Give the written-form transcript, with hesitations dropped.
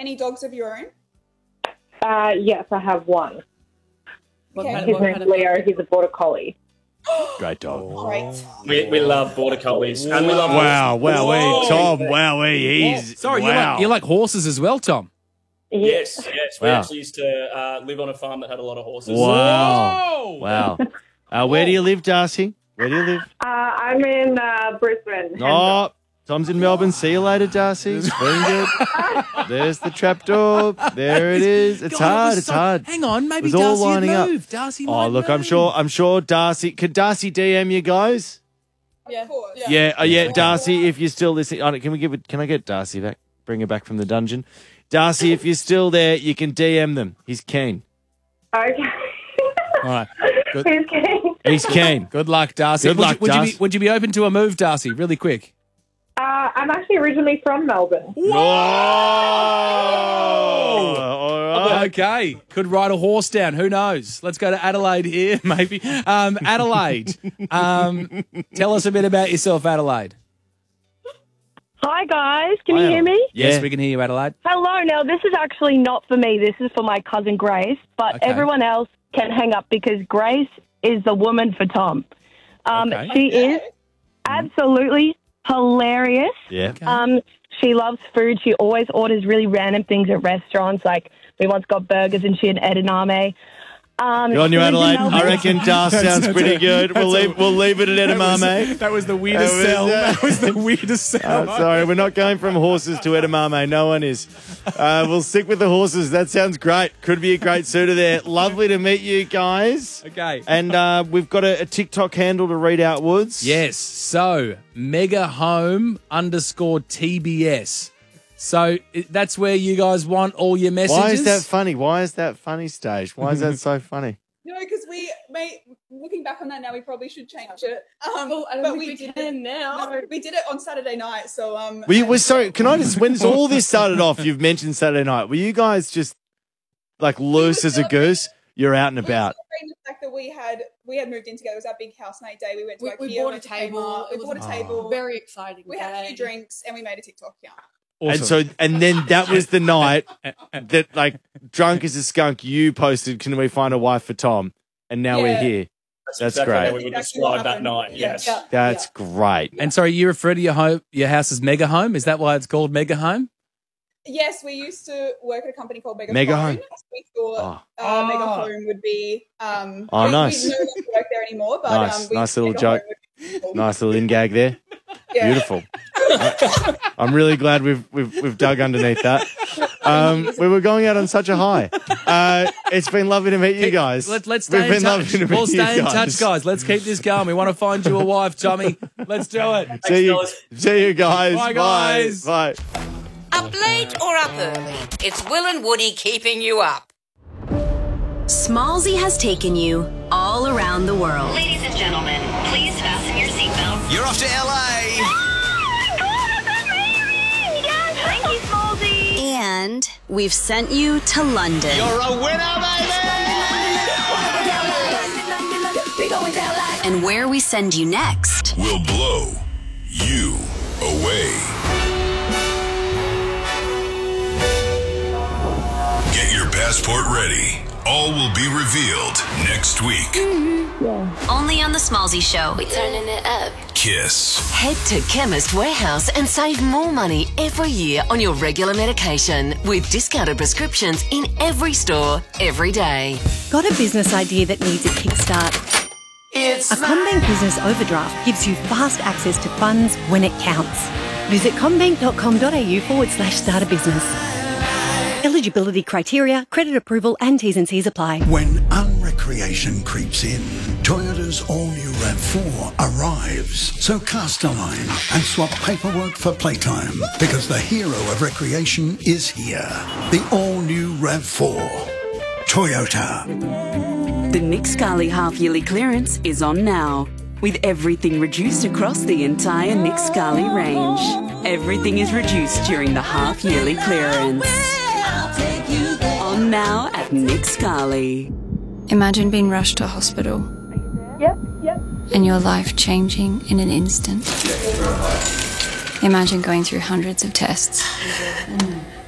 Any dogs of your own? Yes, I have one. Okay. His name's Leo. He's a border collie. Great dog. Great. We love border collies. And we love horses. Tom, he's... Sorry, you like horses as well, Tom? Yes. We Wow. actually used to live on a farm that had a lot of horses. Wow. Wow. Where do you live, Darcy? Where do you live? I'm in Brisbane. Oh, Tom's in Melbourne. See you later, Darcy. Very good. There's the trapdoor. There it is. It's hard. It's hard. Hang on, maybe It was all Darcy would lining up. move. Darcy Oh, might look, move. I'm sure Darcy... Could Darcy DM you guys? Yeah, of course. Yeah, Darcy, if you're still listening... Can I get Darcy back? Bring her back from the dungeon. Darcy, if you're still there, you can DM them. He's keen. Okay. All right. Good. He's keen. He's keen. Good luck, Darcy. Good luck, Darcy. Would you be open to a move, Darcy? Really quick. I'm actually originally from Melbourne. Whoa! All right. Okay. Could ride a horse down. Who knows? Let's go to Adelaide here, maybe. Adelaide, tell us a bit about yourself, Adelaide. Hi, guys. Can you hear me? Yes, we can hear you, Adelaide. Hello. Now, this is actually not for me. This is for my cousin Grace, but Okay. everyone else can hang up because Grace is the woman for Tom. Okay. She is absolutely hilarious. Yeah. She loves food. She always orders really random things at restaurants. Like, we once got burgers and she had edamame. Good on you, she lives in Adelaide. Melbourne. I reckon Dar sounds pretty good. We'll leave it at edamame. That was the weirdest sell. That was the weirdest sell. Sorry, we're not going from horses to edamame. No one is. We'll stick with the horses. That sounds great. Could be a great suitor there. Lovely to meet you guys. Okay. And we've got a TikTok handle to read out, Woods. Yes. So, megahome_TBS. So, that's where you guys want all your messages. Why is that funny? Why is that funny, Stage? Why is that so funny? No, because looking back on that now, we probably should change it. Well, I don't think we can now. No, we did it on Saturday night, so Sorry, can I just, when all this started off, you've mentioned Saturday night. Were you guys just like loose as a goose? You're out and about. celebrating the fact that we had moved in together. It was our big house night day. We went to IKEA. We bought a went to table. Kmart, We It bought a was table. very exciting. We had a day. few drinks and we made a TikTok account. Awesome. And then that was the night that, like, drunk as a skunk, you posted, "Can we find a wife for Tom?" And now we're here. That's exactly great. how we would describe that night. Yes. That's great. And sorry, you refer to your house as Mega Home? Is that why it's called Mega Home? Yes, we used to work at a company called Mega Mega Home. Home. We thought Mega Home would be. Oh, we, nice. We no longer work there anymore, but Nice little Mega joke. Home would be cool. Nice little in gag there. Yeah. Beautiful. I'm really glad we've dug underneath that. We were going out on such a high. It's been lovely to meet you guys. Let's stay in touch. We'll stay in touch, guys. Let's keep this going. We want to find you a wife, Tommy. Let's do it. See you guys. Bye, guys. Bye. Up late or up early, it's Will and Woody keeping you up. Smallsy has taken you all around the world. Ladies and gentlemen, please fasten your seatbelts. You're off to LA. Thank you, Smallsy. And we've sent you to London. You're a winner, baby. And where we send you next will blow you away. Get your passport ready. All will be revealed next week. only on The Smallsy Show. We turning it up. Kiss. Head to Chemist Warehouse and save more money every year on your regular medication with discounted prescriptions in every store, every day. Got a business idea that needs a kickstart? It's a CommBank Business Overdraft gives you fast access to funds when it counts. Visit commbank.com.au/start a business. Eligibility criteria, credit approval and T's and C's apply. When unrecreation creeps in, Toyota's all-new RAV4 arrives. So cast a line and swap paperwork for playtime, because the hero of recreation is here. The all-new RAV4. Toyota. The Nick Scali half-yearly clearance is on now, with everything reduced across the entire Nick Scali range. Everything is reduced during the half-yearly clearance. On now at Nick Scali. Imagine being rushed to hospital. Yep. And your life changing in an instant. Imagine going through hundreds of tests.